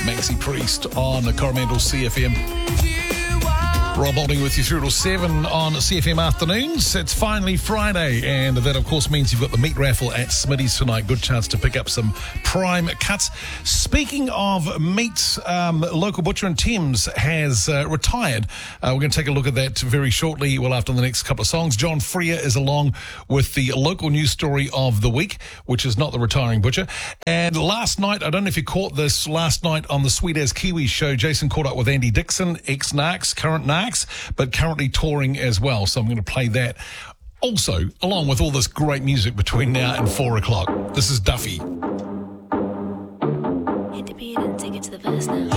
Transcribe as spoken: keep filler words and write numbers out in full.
Maxi Priest on Coromandel C F M. Rob Holding with you through till seven on C F M Afternoons. It's finally Friday, and that, of course, means you've got the meat raffle at Smitty's tonight. Good chance to pick up some prime cuts. Speaking of meat, um, local butcher in Thames has uh, retired. Uh, we're going to take a look at that very shortly, well, after the next couple of songs. John Freer is along with the local news story of the week, which is not the retiring butcher. And last night, I don't know if you caught this, last night on the Sweet As Kiwi show, Jason caught up with Andy Dixon, ex-Narcs, current Narcs, but currently touring as well. So I'm going to play that also, along with all this great music between now and four o'clock. This is Duffy. Hit the beat and take it to the verse now.